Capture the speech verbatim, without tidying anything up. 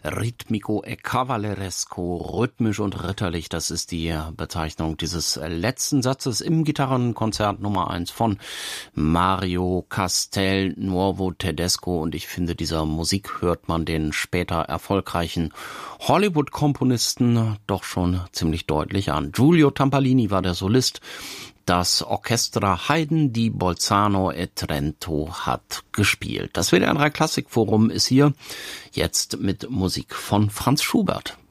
Ritmico e cavalleresco, rhythmisch und ritterlich, das ist die Bezeichnung dieses letzten Satzes im Gitarrenkonzert Nummer eins von Mario Castelnuovo Tedesco. Und ich finde, dieser Musik hört man den später erfolgreichen Hollywood-Komponisten doch schon ziemlich deutlich an. Giulio Tampolini war der Solist. Das Orchestra Haydn di Bolzano e Trento hat gespielt. Das W D R drei Klassikforum ist hier jetzt mit Musik von Franz Schubert.